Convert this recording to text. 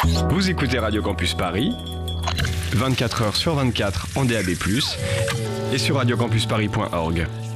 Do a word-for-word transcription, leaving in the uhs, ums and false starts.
Vous écoutez Radio Campus Paris, vingt-quatre heures sur vingt-quatre en D A B plus, et sur radiocampusparis point org.